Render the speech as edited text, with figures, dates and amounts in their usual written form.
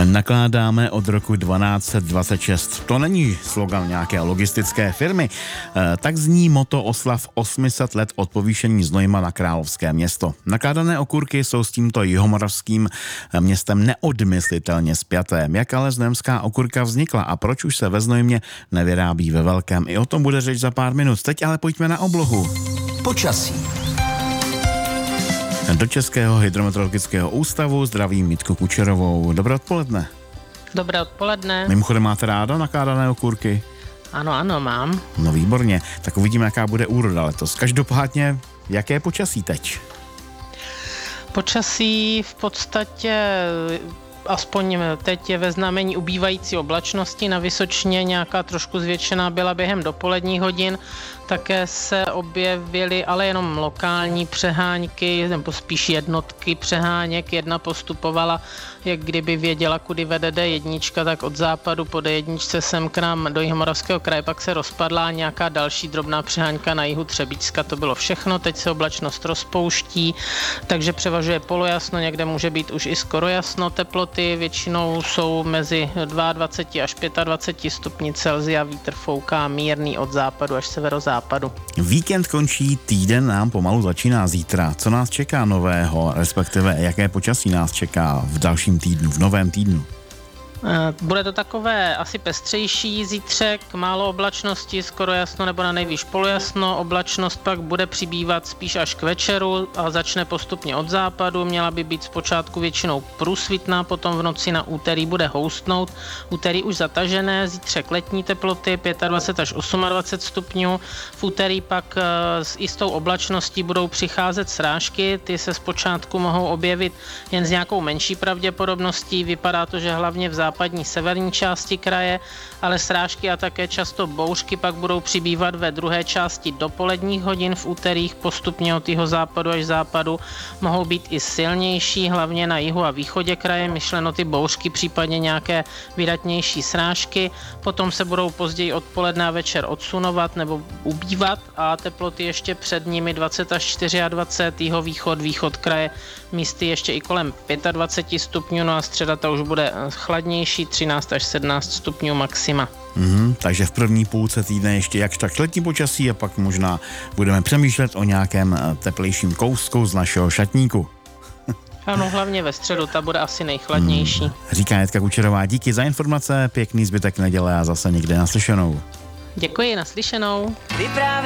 Nakládáme od roku 1226. To není slogan nějaké logistické firmy. Tak zní motto oslav 800 let od povýšení Znojma na královské město. Nakládané okurky jsou s tímto jihomoravským městem neodmyslitelně spjaté. Jak ale znojemská okurka vznikla a proč už se ve Znojmě nevyrábí ve velkém? I o tom bude řeč za pár minut. Teď ale pojďme na oblohu. Počasí. Do Českého hydrometeorologického ústavu zdravím Jitku Kučerovou. Dobré odpoledne. Dobré odpoledne. Mimochodem, máte ráda nakládané okurky? Ano, mám. No výborně, tak uvidíme, jaká bude úroda letos. Každopádně, jaké je počasí teď? Počasí v podstatě aspoň teď je ve znamení ubývající oblačnosti. Na Vysočině nějaká trošku zvětšená byla během dopoledních hodin. Také se objevily ale jenom lokální přehánky, nebo spíš jednotky přeháněk. Jedna postupovala, jak kdyby věděla, kudy vede D1, tak od západu po D1 sem k nám do Jihomoravského kraje, pak se rozpadla nějaká další drobná přehánka na jihu Třebíčska. To bylo všechno, teď se oblačnost rozpouští, takže převažuje polojasno, někde může být už i skoro jasno. Teploty většinou jsou mezi 22 až 25 stupni Celsia, vítr fouká mírný od západu až severozápadu. Víkend končí, týden nám pomalu začíná zítra. Co nás čeká nového, respektive jaké počasí nás čeká v dalším týdnu, v novém týdnu? Bude to takové asi pestřejší zítřek, málo oblačnosti, skoro jasno nebo na nejvýš polojasno. Oblačnost pak bude přibývat spíš až k večeru a začne postupně od západu. Měla by být zpočátku většinou průsvitná, potom v noci na úterý bude houstnout. Úterý už zatažené, zítřek letní teploty 25 až 28 stupňů. V úterý pak s jistou oblačností budou přicházet srážky, ty se zpočátku mohou objevit jen s nějakou menší pravděpodobností. Vypadá to, že hlavně v západní severní části kraje, ale srážky a také často bouřky pak budou přibývat ve druhé části dopoledních hodin v úterých, postupně od jihozápadu až západu. Mohou být i silnější, hlavně na jihu a východě kraje, myšleno ty bouřky, případně nějaké vydatnější srážky. Potom se budou později odpoledne a večer odsunovat nebo ubývat a teploty ještě před nimi 20 až 24, jihovýchod, východ kraje, místy ještě i kolem 25 stupňů, no a středa ta už bude chladnější, 13 až 17 stupňů maxima. Takže v první půlce týdne ještě jakž tak letní počasí a pak možná budeme přemýšlet o nějakém teplejším kousku z našeho šatníku. Ano, hlavně ve středu, ta bude asi nejchladnější. Říká Jitka Kučerová, díky za informace, pěkný zbytek neděle a zase někde naslyšenou. Děkuji, naslyšenou.